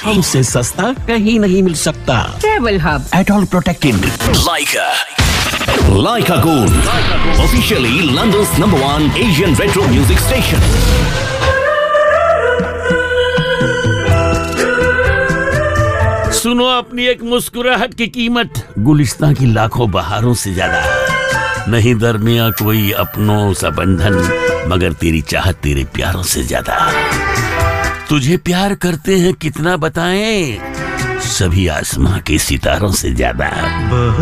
हमसे सस्ता कहीं नहीं मिल सकता। Travel hub, atoll protected. Laika Gold, officially London's #1 Asian retro music station. सुनो अपनी एक मुस्कुराहट की कीमत गुलिस्तां की लाखों बहारों से ज्यादा। नहीं दरमिया कोई अपनों सा बंधन, मगर तेरी चाहत तेरे प्यारों से ज्यादा। तुझे प्यार करते हैं कितना बताएं, सभी आसमां के सितारों से ज्यादा।